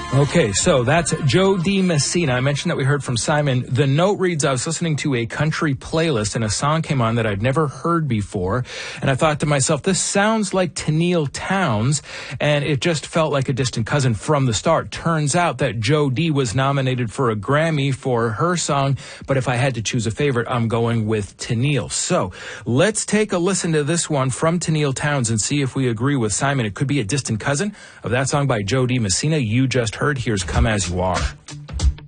Okay, so that's Joe D. Messina. I mentioned that we heard from Simon. The note reads, I was listening to a country playlist and a song came on that I'd never heard before. And I thought to myself, this sounds like Tenille Townes. And it just felt like a distant cousin from the start. Turns out that Joe D. was nominated for a Grammy for her song. But if I had to choose a favorite, I'm going with Tenille. So let's take a listen to this one from Tenille Townes and see if we agree with Simon. It could be a distant cousin of that song by Joe D. Messina you just heard. Here's Come As You Are.